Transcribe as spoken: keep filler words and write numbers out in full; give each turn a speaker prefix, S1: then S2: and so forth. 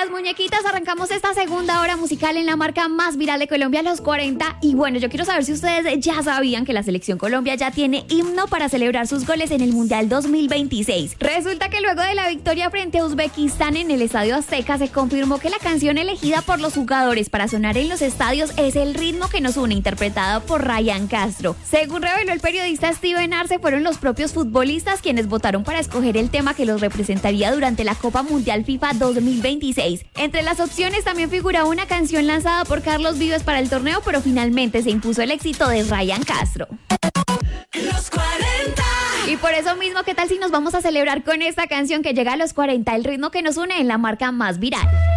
S1: las muñequitas, arrancamos esta segunda hora musical en la marca más viral de Colombia, Los cuarenta. Y bueno, yo quiero saber si ustedes ya sabían que la Selección Colombia ya tiene himno para celebrar sus goles en el Mundial dos mil veintiséis. Resulta que luego de la victoria frente a Uzbekistán en el Estadio Azteca, se confirmó que la canción elegida por los jugadores para sonar en los estadios es El ritmo que nos une, interpretado por Ryan Castro. Según reveló el periodista Steven Arce, fueron los propios futbolistas quienes votaron para escoger el tema que los representaría durante la Copa Mundial FIFA dos mil veintiséis. Entre las opciones también figuraba una canción lanzada por Carlos Vives para el torneo, pero finalmente se impuso el éxito de Ryan Castro.
S2: Los cuarenta.
S1: Y por eso mismo, ¿qué tal si nos vamos a celebrar con esta canción que llega a los cuarenta, el ritmo que nos une en la marca más viral?